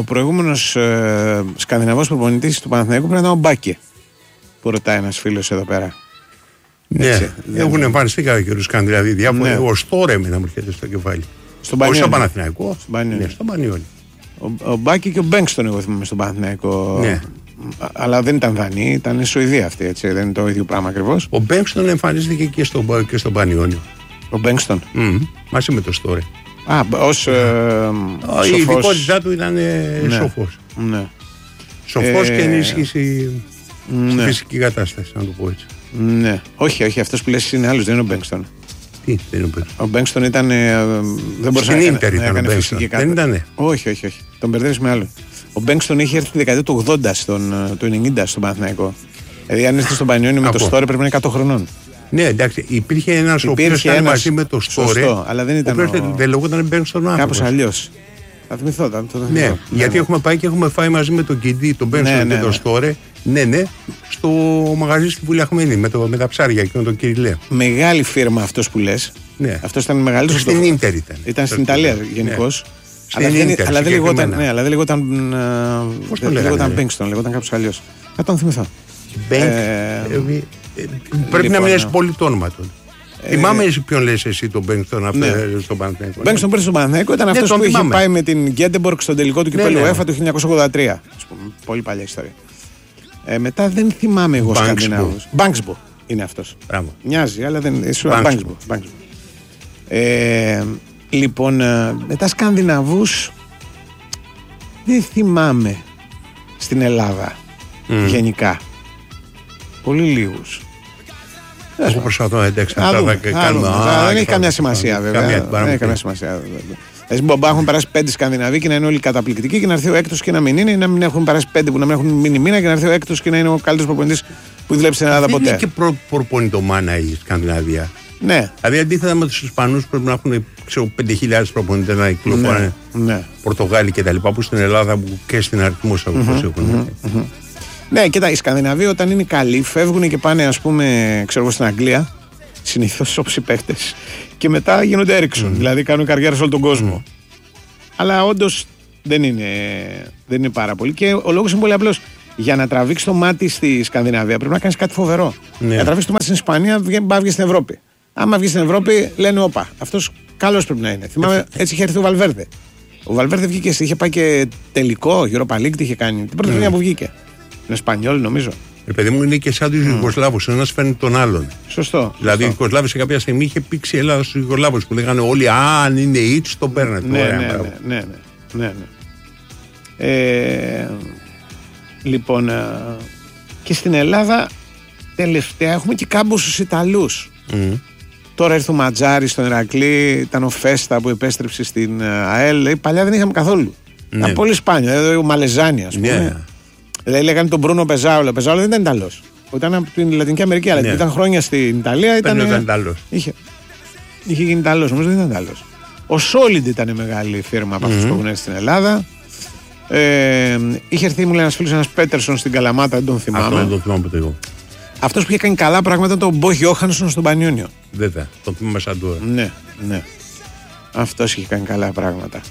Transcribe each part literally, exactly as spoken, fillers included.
προηγούμενος ε, Σκανδιναβός προπονητής του Παναθηναϊκού πρέπει να ήταν ο Μπάκε. Που ρωτάει ένας φίλος εδώ πέρα. Ναι, έτσι, έχουν εμφανιστεί κάποια καιρούς δηλαδή διάφορα. Ναι. Ο Στόρε με να μου έρχεται στο κεφάλι. Στον Πανιόνι. Όχι στο Παναθηναϊκό. Ναι, στον Πανιόνι. Ο, ο Μπάκε και ο Μπέγκστον, εγώ θυμάμαι στον Παναθηναϊκό. Ναι. Αλλά δεν ήταν Δανείοι, ήταν Σουηδία αυτή, έτσι. Δεν είναι το ίδιο πράγμα ακριβώς. Ο Μπέγκστον εμφανίστηκε και στον στο Πανιόνι. Ο Μπέγκστον. Mm, μαζί με το Στόρε. Α, ως ε, η ειδικότητά του ήταν ε, ναι. σοφός. Ναι. Σοφός ε, και ενίσχυση ναι. στη φυσική κατάσταση, να το πω έτσι. Ναι. Όχι, όχι, αυτός που λες είναι άλλος, δεν είναι ο Μπέγκστον. Τι, δεν είναι ο Μπέγκστον. Ο Μπέγκστον ήταν. Ε, δεν μπορούσε στην να, Ίντερ να, ήταν να ο έκανε φυσική κατάσταση. Δεν ήτανε. Όχι, όχι, όχι. Τον μπερδεύεις με άλλον. Ο Μπέγκστον είχε έρθει τη δεκαετία του ογδόντα, στον, του ενενήντα στον Παναθηναϊκό. Δηλαδή, αν ήρθε στον Πανιόνι με το Στόρε πρέπει να είναι εκατό χρονών. Ναι, εντάξει, υπήρχε ένας ο οποίος ήταν μαζί με το Στόρε. Αλλά δεν ήταν. Ο... Δεν λεγόταν Μπέγκστον άνθρωπος. Κάπως αλλιώς. Θα θυμηθώ, θα το θυμηθώ. Ναι, ναι, γιατί ναι. έχουμε πάει και έχουμε φάει μαζί με τον Κιντή, τον Μπέγκστον ναι, ναι, και τον ναι. Στόρε. Ναι, ναι, στο μαγαζί στη Βουλιαχμένη με, με τα ψάρια και με τον Κυριλέ. Μεγάλη φίρμα αυτός που λες. Ναι. Αυτός ήταν μεγαλύτερος. Στην Ίντερ ήταν. Ήταν στην Ιταλία γενικώς. Ναι. Αλλά, Ίντερ, αλλά δεν λεγόταν. Ναι, αλλά δεν λεγόταν. Πώς το λέγονταν Μπέγκστον, λεγόταν κάπως αλλιώς. Θα τον θυμηθώ. Πρέπει να μην είσαι πολύ το όνομα του. Θυμάμαι εσύ ποιον λες εσύ τον Μπέγκστον στον Παναθηναϊκό. Μπέγκστον πριν στον Παναθηναϊκό ήταν αυτός που είχε πάει με την Γκέντεμπορκ στο τελικό του κυπέλλου UEFA το χίλια εννιακόσια ογδόντα τρία. Πολύ παλιά ιστορία. Μετά δεν θυμάμαι εγώ Σκανδινάβους. Μπάνξμπο είναι αυτός. Μοιάζει, αλλά δεν είναι. Μπάνξμπο. Λοιπόν, μετά Σκανδιναβούς δεν θυμάμαι στην Ελλάδα γενικά. Πολύ λίγους. Εγώ προσπαθώ να εντάξει να τα κάνουμε. Δεν έχει καμιά σημασία βέβαια. Δεν έχει καμιά σημασία. Δηλαδή μπορεί να έχουν περάσει πέντε Σκανδιναβοί και να είναι όλοι καταπληκτικοί και να έρθει ο έκτος και να μην είναι, ή να μην έχουν περάσει πέντε που να μην έχουν μείνει μήνα και να έρθει ο έκτος και να είναι ο καλύτερος προπονητής που δουλέψει στην Ελλάδα ποτέ. Δεν είναι και προπονητομάνα η Σκανδιναβία. Ναι. Δηλαδή αντίθετα με τους Ισπανούς πρέπει να έχουν πέντε χιλιάδες προπονητές να κυκλοφορούν. Πορτογάλοι κτλ. Που στην Ελλάδα και στην αριθμό όπως έχουν. Ναι, κοίτα, οι Σκανδιναβοί όταν είναι καλοί φεύγουν και πάνε, ας πούμε, ξέρω εγώ, στην Αγγλία. Συνήθως όπως οι παίχτες. Και μετά γίνονται Έριξον. Mm. Δηλαδή κάνουν καριέρα σε όλο τον κόσμο. Mm. Αλλά όντως δεν είναι, δεν είναι πάρα πολύ. Και ο λόγος είναι πολύ απλός. Για να τραβήξει το μάτι στη Σκανδιναβία πρέπει να κάνεις κάτι φοβερό. Yeah. Για να τραβήξει το μάτι στην Ισπανία, βγει στην Ευρώπη. Άμα βγει στην Ευρώπη, λένε όπα. Αυτός καλός πρέπει να είναι. Θυμάμαι, έτσι είχε έρθει ο Βαλβέρδε. Ο Βαλβέρδε βγήκε, είχε πάει και τελικό, Europa League, τι είχε κάνει. Την πρώτη χρονιά mm. που βγήκε. Είναι Σπανιόλ, νομίζω. Ε, παιδί μου είναι και σαν τους Ιουγκοσλάβους, mm. ένας φέρνει τον άλλον. Σωστό. Δηλαδή, οι Ιουγκοσλάβοι σε κάποια στιγμή είχε πήξει η Ελλάδα στους Ιουγκοσλάβους που λέγανε όλοι αν είναι ήτς, τον παίρνετε. Ναι, ναι, ναι, ναι, ναι, ναι. Ε, λοιπόν, ε, και στην Ελλάδα τελευταία έχουμε και κάμποσους Ιταλούς. Mm. Τώρα ήρθε ο Ματζάρη στον Ηρακλή, ήταν ο Φέστα που επέστρεψε στην ΑΕΛ. Παλιά δεν είχαμε καθόλου. Ναι. Ήταν πολύ σπάνιο. Δηλαδή ο Μαλεζάνη, ας πούμε. Yeah. Δηλαδή λέγανε τον Μπρούνο Πεζάουλο. Ο Πεζάουλο δεν ήταν Ιταλός. Ήταν από την Λατινική Αμερική, αλλά yeah. ήταν χρόνια στην Ιταλία. Ήταν Ιταλός. Είχε, είχε γίνει Ιταλός, νομίζω δεν ήταν Ιταλός. Ο Σόλιντ ήταν μεγάλη φίρμα από αυτούς mm-hmm. που έχουν έρθει στην Ελλάδα. Ε, είχε έρθει, μου λέει ένας φίλος, ένας Πέτερσον στην Καλαμάτα, δεν τον θυμάμαι. Αυτό δεν τον θυμάμαι εγώ. Αυτός που είχε κάνει καλά πράγματα ήταν τον Μπο Γιόχανσον στον Πανιόνιο. Βέβαια, τον θυμάμαι σαν τώρα. Ναι, ναι. Αυτός είχε κάνει καλά πράγματα.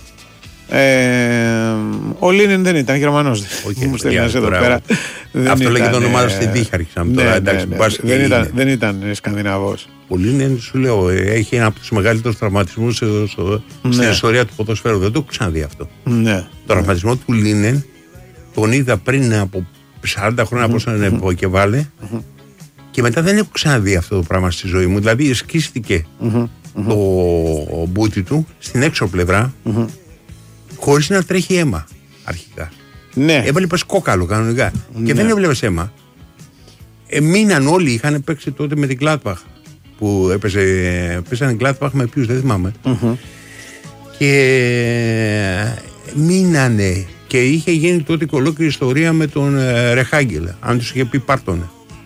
Ε, ο Λίνεν δεν ήταν Γερμανός. Okay, μου στέλνει εδώ πέρα. Αυτό λέγεται το όνομά στην τύχη, άρχισαμε τώρα. Εντάξει, ναι, ναι, δεν, ήταν, δεν ήταν Σκανδιναβός. Ο Λίνεν, σου λέω, έχει ένα από τους μεγαλύτερους τραυματισμούς στην ναι. ιστορία του ποδοσφαίρου. Δεν το έχω ξαναδεί αυτό. Ναι. Το τραυματισμό του Λίνεν τον είδα πριν από σαράντα χρόνια mm-hmm. πόσο είναι mm-hmm. και βάλε. Mm-hmm. Και μετά δεν έχω ξαναδεί αυτό το πράγμα στη ζωή μου. Δηλαδή, σκίστηκε mm-hmm. το μπούτι του στην έξω πλευρά. Mm-hmm. Χωρίς να τρέχει αίμα αρχικά. Ναι. Έβλεπες κόκαλο κανονικά. Ναι. Και δεν έβλεπες αίμα. Ε, μείναν όλοι, είχαν παίξει τότε με την Gladbach. Που έπαιζε, παίζανε Gladbach με ποιους, δεν θυμάμαι. Mm-hmm. Και μείνανε. Και είχε γίνει τότε και ολόκληρη ιστορία με τον ε, Ρεχάγκελ. Αν τους είχε πει πάρτονε.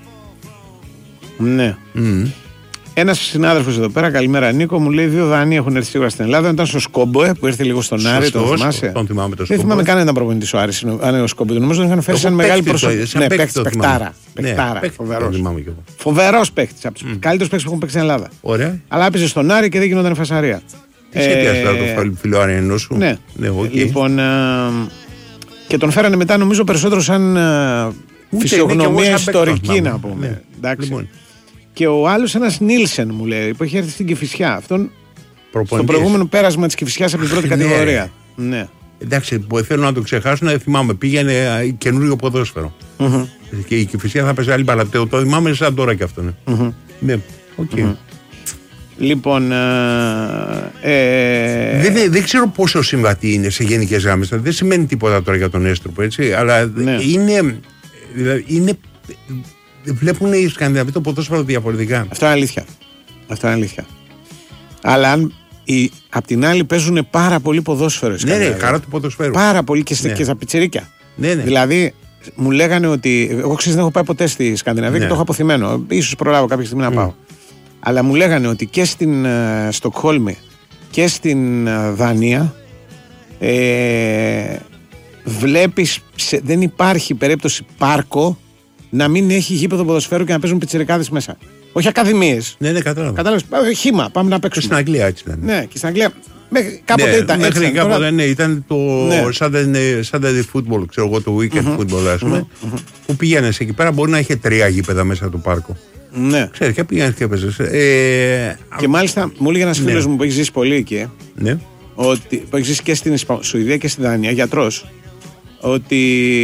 Ναι. Mm. Ένας συνάδελφος εδώ πέρα, καλημέρα Νίκο, μου λέει: δύο Δανείοι έχουν έρθει σίγουρα στην Ελλάδα. Ήταν στο Σκόμποε που ήρθε λίγο στον Άρη, τον θυμάσαι. Τον θυμάμαι το δεν θυμάμαι καν ήταν προπονητής ο Άρης. Αν είναι ο Σκόμποε, νομίζω ότι είχαν φέρει σαν μεγάλη προσωπική. Ναι, παίκτη, παικτάρα. Φοβερός παίκτη. Από τους καλύτερους παίκτες που έχουν παίξει στην Ελλάδα. Ωραία. Αλλά έπαιζε στον Άρη και δεν γινόταν φασαρία. Τι σχετιάζει τώρα το φιλοαριανό σου. Ναι. Λοιπόν. Και τον φέρανε μετά νομίζω περισσότερο σαν uh, φυσιογνωμία ιστορική να πούμε. Ναι. Εντάξει. Λοιπόν. Και ο άλλος ένας Νίλσεν μου λέει που έχει έρθει στην Κηφισιά. Αυτόν στο προηγούμενο πέρασμα της Κηφισιάς από την πρώτη κατηγορία. Ναι. Εντάξει, θέλω να το ξεχάσω, να θυμάμαι. Πήγαινε καινούριο ποδόσφαιρο. Mm-hmm. Και η Κηφισιά θα παίζει άλλη παρατέω. Το θυμάμαι σαν τώρα κι αυτό. Ναι. Mm-hmm. Ναι. Okay. Mm-hmm. Λοιπόν. Ε... Δεν, δεν ξέρω πόσο συμβατή είναι σε γενικές γραμμές. Δεν σημαίνει τίποτα τώρα για τον Έστροπο, έτσι. Αλλά ναι. είναι. είναι βλέπουν οι Σκανδιναβοί το ποδόσφαιρο διαφορετικά. Αυτό είναι αλήθεια. Αυτό είναι αλήθεια. Αλλά αν. Οι, απ' την άλλη παίζουν πάρα πολύ ποδόσφαιρο. Ναι, ναι, χαρά του ποδοσφαίρου. Πάρα πολύ και, ναι. και στα πιτσιρίκια. Ναι, ναι. Δηλαδή, μου λέγανε ότι. Εγώ ξέρεις, δεν έχω πάει ποτέ στη Σκανδιναβία, ναι. και το έχω αποθυμένο. Ίσως προλάβω κάποια στιγμή mm. να πάω. Αλλά μου λέγανε ότι και στην uh, Στοκχόλμη και στην uh, Δανία ε, βλέπεις, σε, δεν υπάρχει περίπτωση πάρκο να μην έχει γήπεδο ποδοσφαίρου και να παίζουν πιτσιρικάδες μέσα. Όχι ακαδημίες. Ναι, ναι, κατάλαβα. Κατάλαβες, χύμα, πάμε να παίξουμε. Και στην Αγγλία έτσι ήταν. Ναι, και στην Αγγλία. Μέχρι, κάποτε ναι, ήταν μέχρι έτσι. Κάποτε τώρα... ναι, ήταν το ναι. Saturday football, ξέρω εγώ, το weekend mm-hmm. football, ας πούμε, mm-hmm. που πήγαινες εκεί πέρα, μπορεί να είχε τρία γήπεδα μέσα το πάρκο. Ναι. Ξέρεις, και πήγαινες και έπαιζες. Ε, και μάλιστα, μου έλεγε ένας φίλος ναι. μου που έχει ζήσει πολύ εκεί, ναι. ότι, που έχει ζήσει και στην Σουηδία και στη Δανία, γιατρός, ότι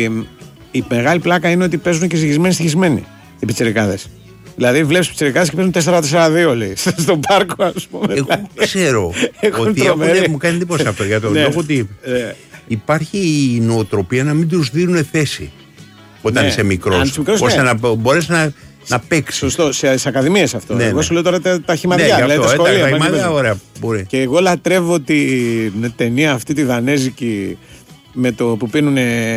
η μεγάλη πλάκα είναι ότι παίζουν και ζυγισμένοι στοιχισμένοι οι πιτσιρικάδες. Δηλαδή, βλέπεις πιτσιρικάδες και παίζουν τέσσερα τέσσερα δύο, λέει, στον πάρκο, ας πούμε. Εγώ ξέρω ότι έχουν, μου κάνει εντύπωση αυτό για τον λόγο ότι υπάρχει η νοοτροπία να μην τους δίνουν θέση όταν ναι. είσαι μικρός. Ώστε ναι. να μπορέσει να, να παίξει. Σωστό, σε, σε ακαδημίες αυτό. Ναι, εγώ ναι. σου λέω τώρα τα, τα χυμαδιά. Ναι, δηλαδή, αυτό, τα σχολεία. Τα χυμαδιά, ωραία. Μπορεί. Και εγώ λατρεύω την ταινία αυτή τη δανέζικη με το που πίνουν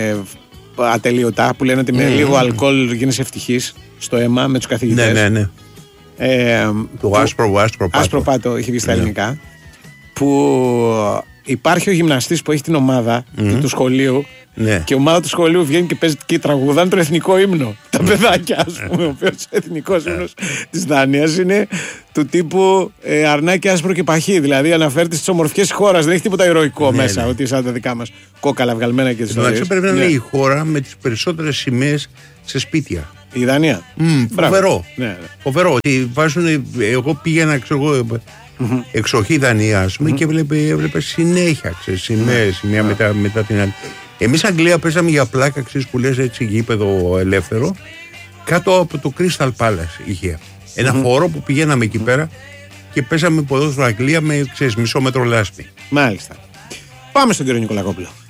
ατελείωτα, που λένε ότι με mm. λίγο αλκοόλ γίνεσαι ευτυχής στο αίμα με τους καθηγητές. Ναι, ναι, ναι. Ε, το που, άσπρο, άσπρο πάτο. Άσπρο πάτο, είχε βγει στα ναι. ελληνικά. Που υπάρχει ο γυμναστής που έχει την ομάδα mm. του σχολείου. Ναι. Και η ομάδα του σχολείου βγαίνει και παίζει και τραγουδάνε τον εθνικό ύμνο. Τα παιδάκια, ας πούμε, ο οποίος ο εθνικός ύμνος της Δανίας είναι του τύπου ε, αρνάκι, άσπρο και παχύ. Δηλαδή αναφέρεται στις ομορφιές της χώρας. Δεν έχει τίποτα ηρωικό ναι, μέσα, ναι. ότι σαν τα δικά μας κόκαλα βγαλμένα και τις ιστορίες. Εντάξει, πρέπει να είναι ναι. η χώρα με τις περισσότερες σημαίες σε σπίτια. Η Δανία. Mm, φοβερό. Ναι, ναι. Φοβερό. Ότι βάζουν, εγώ πήγαινα, ξέρω εγώ, mm-hmm. εξοχή Δανία, ας πούμε, mm-hmm. και έβλεπε, έβλεπε συνέχεια σημαίες, mm-hmm. μία μετά, μετά την άλλη. Εμείς Αγγλία παίζαμε για πλάκα, ξέρεις, που λες έτσι γήπεδο ελεύθερο, κάτω από το Crystal Palace είχε. Ένα mm-hmm. χώρο που πηγαίναμε εκεί πέρα και παίζαμε ποδόσφαιρο Αγγλία με, ξέρεις, μισό μέτρο λάσπη. Μάλιστα. Πάμε στον κύριο Νικολακόπουλο.